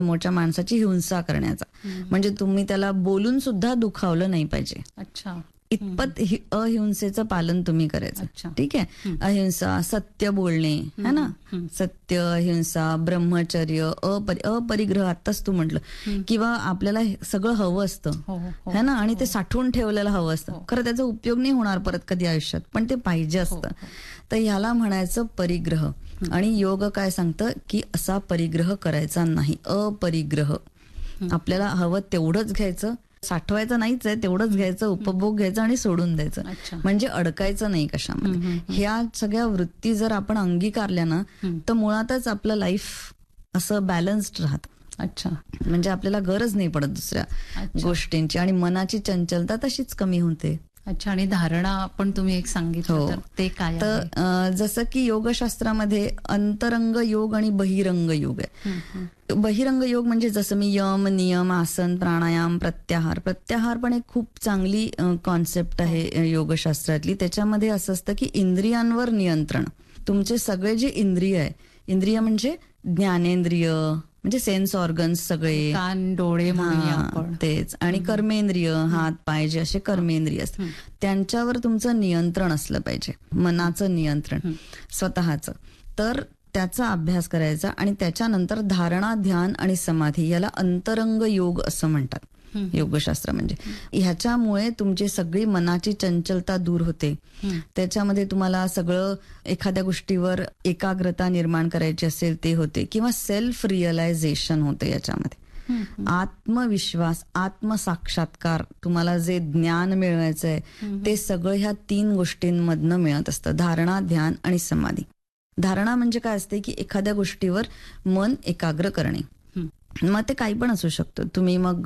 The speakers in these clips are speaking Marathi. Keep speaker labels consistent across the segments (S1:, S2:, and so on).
S1: समोरच्या माणसाची हिंसा करण्याचा. म्हणजे तुम्ही त्याला बोलून सुद्धा दुखावलं नाही पाहिजे.
S2: अच्छा.
S1: इतपत अहिंसेचं पालन तुम्ही करायचं. ठीक आहे. अहिंसा, सत्य बोलणे, है ना, सत्य, अहिंसा, ब्रह्मचर्य, अपरिग्रह. आत्ताच तू म्हटलं. किंवा आपल्याला सगळं हवं असतं, है ना, आणि ते साठवून ठेवलेलं हवं असतं. खरं त्याचा उपयोग नाही होणार परत कधी आयुष्यात, पण ते पाहिजे असतं. तर ह्याला म्हणायचं परिग्रह. आणि योग काय सांगतं की असा परिग्रह करायचा नाही, अपरिग्रह. आपल्याला हवं तेवढंच घ्यायचं, साठवायचं नाहीच आहे, तेवढंच घ्यायचं, उपभोग घ्यायचा आणि सोडून द्यायचं. म्हणजे अडकायचं नाही कशामध्ये. ह्या सगळ्या वृत्ती जर आपण अंगीकारल्या ना, तर मुळातच आपलं लाईफ असं बॅलन्स्ड राहतं.
S2: अच्छा.
S1: म्हणजे आपल्याला गरज नाही पडत दुसऱ्या गोष्टींची, आणि मनाची चंचलता तशीच कमी होते.
S2: अच्छा. आणि धारणा पण तुम्ही एक सांगितलं, तर ते काय?
S1: तर जसं की योगशास्त्रामध्ये अंतरंग योग आणि बहिरंग योग आहे. बहिरंग योग म्हणजे जसं मी यम, नियम, आसन, प्राणायाम, प्रत्याहार. प्रत्याहार पण एक खूप चांगली कॉन्सेप्ट आहे योगशास्त्रातली. त्याच्यामध्ये असं असतं की इंद्रियांवर नियंत्रण. तुमचे सगळे जे इंद्रिय आहे, इंद्रिय म्हणजे ज्ञानेंद्रिय, म्हणजे सेन्स ऑर्गन्स सगळे,
S2: कान, डोळे,
S1: तेच, आणि कर्मेंद्रिय, हात, पाय, जे असे कर्मेंद्रिय असतात, त्यांच्यावर तुमचं नियंत्रण असलं पाहिजे, मनाचं नियंत्रण स्वतःचं. तर त्याचा अभ्यास करायचा. आणि त्याच्यानंतर धारणा, ध्यान आणि समाधी, याला अंतरंग योग असं म्हणतात योगशास्त्र. म्हणजे ह्याच्यामुळे तुमची सगळी मनाची चंचलता दूर होते. त्याच्यामध्ये तुम्हाला सगळं, एखाद्या गोष्टीवर एकाग्रता निर्माण करायची असेल ते होते, किंवा सेल्फ रिअलायझेशन होते. याच्यामध्ये आत्मविश्वास, आत्मसाक्षात्कार, तुम्हाला जे ज्ञान मिळवायचं आहे ते सगळं ह्या 3 गोष्टींमधनं मिळत असतं, धारणा, ध्यान आणि समाधी. धारणा म्हणजे काय असते की एखाद्या गोष्टीवर मन एकाग्र करणे. मग ते काही पण असू शकतं. तुम्ही मग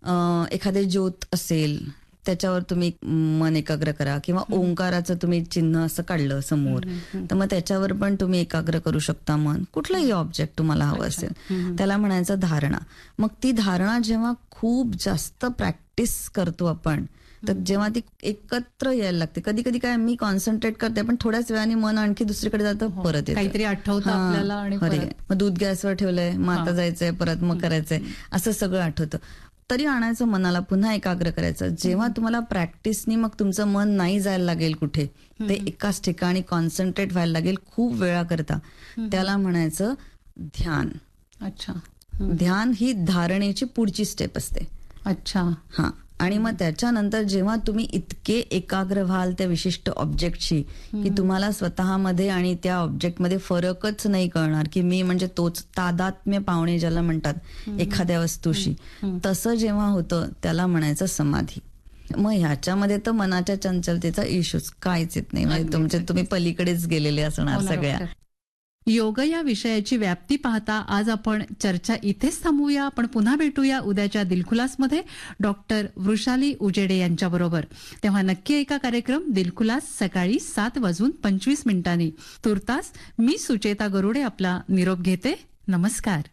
S1: एखादे ज्योत असेल त्याच्यावर तुम्ही मन एकाग्र करा, किंवा ओंकाराचं तुम्ही चिन्ह असं काढलं समोर, तर मग त्याच्यावर पण तुम्ही एकाग्र करू शकता मन. कुठलंही ऑब्जेक्ट तुम्हाला हवं असेल, त्याला म्हणायचं धारणा. मग ती धारणा जेव्हा खूप जास्त प्रॅक्टिस करतो आपण, तर जेव्हा ती एकत्र यायला लागते. कधी कधी काय, मी कॉन्सन्ट्रेट करते पण थोड्याच वेळाने मन आणखी दुसरीकडे जातं, परत येतं,
S2: काहीतरी आठवतं आपल्याला, आणि
S1: मग दूध गॅसवर ठेवलंय, मग आता जायचंय परत, मग करायचंय, असं सगळं आठवतं. तरी आणायचं मनाला, पुन्हा एकाग्र करायचं. जेव्हा तुम्हाला प्रॅक्टिसनी मग तुमचं मन नाही जायला लागेल कुठे, ते एकाच ठिकाणी कॉन्सन्ट्रेट व्हायला लागेल खूप वेळा करता, त्याला म्हणायचं ध्यान.
S2: अच्छा.
S1: ध्यान ही धारणेची पुढची स्टेप असते.
S2: अच्छा.
S1: हा. आणि मग त्याच्यानंतर जेव्हा तुम्ही इतके एकाग्र व्हाल त्या विशिष्ट ऑब्जेक्टशी की तुम्हाला स्वतःमध्ये आणि त्या ऑब्जेक्टमध्ये फरकच नाही कळणार, की मी म्हणजे तोच, तादात्म्य पावणे ज्याला म्हणतात एखाद्या वस्तूशी, तसं जेव्हा होतं त्याला म्हणायचं समाधी. मग ह्याच्यामध्ये तर मनाच्या चंचलतेचा इश्यूच काहीच येत नाही. म्हणजे तुम्ही पलीकडेच गेलेले असणार सगळ्या.
S2: योग या विषयाची व्याप्ती पाहता आज आपण चर्चा इथेच थांबवूया. आपण पुन्हा भेटूया उद्याच्या दिलखुलासमध्ये डॉक्टर वृषाली उजेडे यांच्याबरोबर. तेव्हा नक्की ऐका कार्यक्रम दिलखुलास सकाळी 7:25 तूर्तास मी सुचेता गरुडे आपला निरोप घेते. नमस्कार.